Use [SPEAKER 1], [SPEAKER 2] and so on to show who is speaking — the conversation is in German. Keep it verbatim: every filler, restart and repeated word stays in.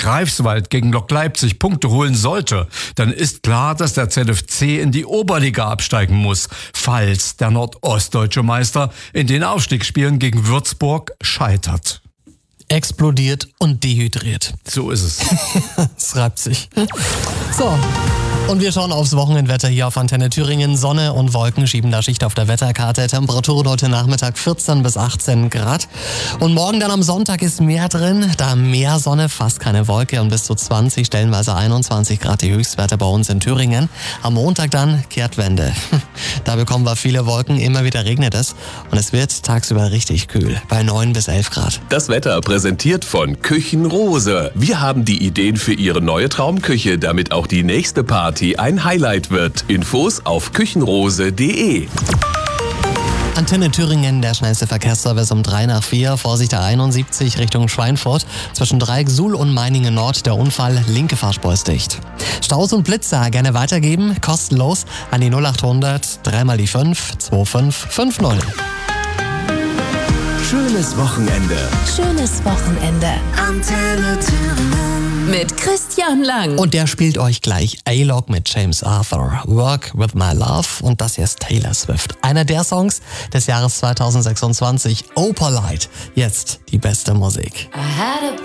[SPEAKER 1] Greifswald gegen Lok Leipzig Punkte holen sollte, dann ist klar, dass der Z F C in die Oberliga absteigen muss, falls der nordostdeutsche Meister in den Aufstiegsspielen gegen Würzburg scheitert.
[SPEAKER 2] Explodiert und dehydriert.
[SPEAKER 1] So ist es.
[SPEAKER 2] Es reibt sich. So. Und wir schauen aufs Wochenendwetter hier auf Antenne Thüringen. Sonne und Wolken schieben da Schicht auf der Wetterkarte. Temperaturen heute Nachmittag vierzehn bis achtzehn Grad. Und morgen dann am Sonntag ist mehr drin. Da mehr Sonne, fast keine Wolke und bis zu zwanzig, stellenweise einundzwanzig Grad die Höchstwerte bei uns in Thüringen. Am Montag dann Kehrtwende. Da bekommen wir viele Wolken, immer wieder regnet es. Und es wird tagsüber richtig kühl, bei neun bis elf Grad.
[SPEAKER 3] Das Wetter präsentiert von Küchenrose. Wir haben die Ideen für Ihre neue Traumküche, damit auch die nächste Party ein Highlight wird. Infos auf küchenrose punkt de.
[SPEAKER 2] Antenne Thüringen, der schnellste Verkehrsservice um drei nach vier. Vorsicht der einundsiebzig Richtung Schweinfurt. Zwischen Dreieck Suhl und Meiningen Nord der Unfall. Linke Fahrspur ist dicht. Staus und Blitzer gerne weitergeben. Kostenlos an die null achthundert dreimal die fünf zwei fünf fünf null.
[SPEAKER 3] Schönes Wochenende.
[SPEAKER 4] Schönes Wochenende.
[SPEAKER 5] Antenne Thüringen.
[SPEAKER 4] Mit Christian Lang.
[SPEAKER 2] Und der spielt euch gleich A-Log mit James Arthur. Work with my love. Und das hier ist Taylor Swift. Einer der Songs des Jahres zweitausendsechsundzwanzig. Oh Polite. Jetzt die beste Musik.
[SPEAKER 4] I had a